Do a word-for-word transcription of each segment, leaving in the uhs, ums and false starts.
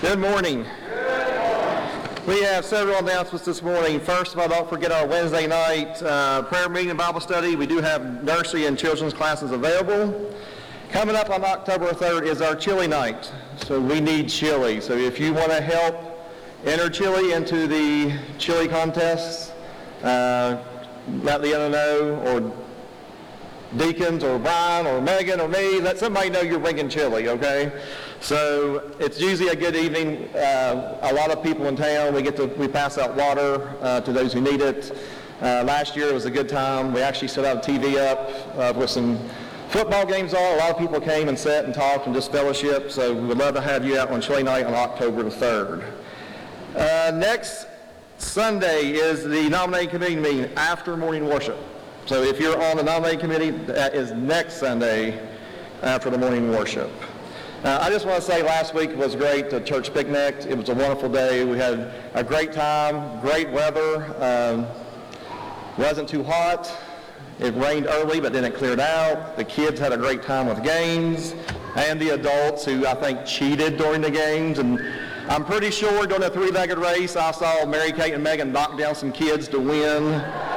Good morning. We have several announcements this morning. First of all, don't forget our Wednesday night uh, prayer meeting and Bible study. We do have nursery and children's classes available. Coming up on October third is our chili night. So we need chili. So if you want to help enter chili into the chili contests, uh, let Leanna know, or Deacons, or Brian, or Megan, or me, let somebody know you're bringing chili, okay? So it's usually a good evening. Uh, a lot of people in town, we get to, we pass out water uh, to those who need it. Uh, last year it was a good time. We actually set up T V up uh, with some football games on. A lot of people came and sat and talked and just fellowship, so we would love to have you out on chili night on October the third. Uh, next Sunday is the nominating committee meeting after morning worship. So if you're on the nominating committee, that is next Sunday after the morning worship. Uh, I just want to say last week was great, the church picnic. It was a wonderful day. We had a great time, great weather. Um, wasn't too hot. It rained early, but then it cleared out. The kids had a great time with games, and the adults who I think cheated during the games. And I'm pretty sure during the three-legged race, I saw Mary Kate and Megan knock down some kids to win.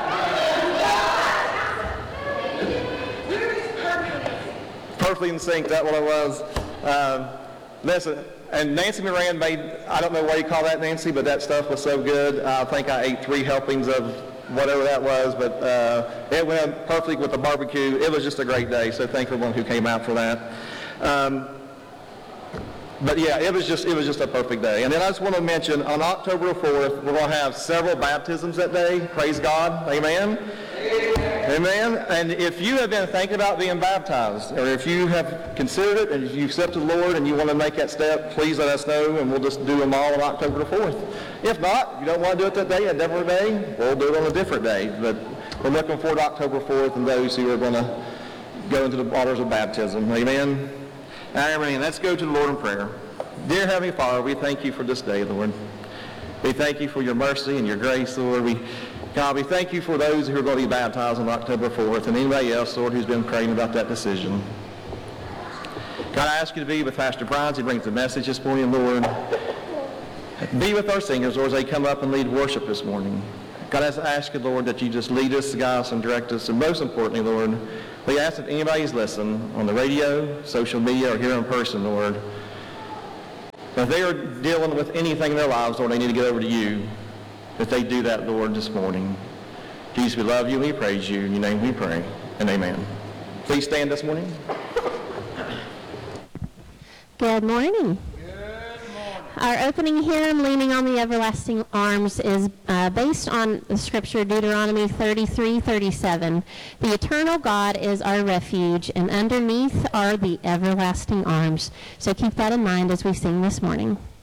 Perfectly in sync, that's what it was. Um, listen, and Nancy Moran made, I don't know what you call that, Nancy, but that stuff was so good. I think I ate three helpings of whatever that was, but uh, it went perfectly with the barbecue. It was just a great day, so thank everyone who came out for that. Um, but yeah, it was just it was just a perfect day. And then I just want to mention, on October fourth, we're going to have several baptisms that day. Praise God. Amen. Amen. And if you have been thinking about being baptized, or if you have considered it and if you accepted the Lord and you want to make that step, please let us know, and we'll just do them all on October the fourth. If not, if you don't want to do it that day, a different day, we'll do it on a different day. But we're looking forward to October fourth and those who are going to go into the waters of baptism. Amen. Amen. Let's go to the Lord in prayer. Dear Heavenly Father, we thank you for this day, Lord. We thank you for your mercy and your grace, Lord. We God, we thank you for those who are going to be baptized on October fourth and anybody else, Lord, who's been praying about that decision. God, I ask you to be with Pastor Brian as he brings the message this morning, Lord. Be with our singers, Lord, as they come up and lead worship this morning. God, I ask you, Lord, that you just lead us, guide us, and direct us. And most importantly, Lord, we ask that anybody's listening on the radio, social media, or here in person, Lord, if they are dealing with anything in their lives, Lord, they need to get over to you. That they do that, Lord, this morning. Jesus, we love you and we praise you. In your name we pray, and amen. Please stand this morning. Good morning. Good morning. Our opening hymn, Leaning on the Everlasting Arms, is uh, based on the scripture Deuteronomy thirty-three thirty-seven. The eternal God is our refuge, and underneath are the everlasting arms. So keep that in mind as we sing this morning.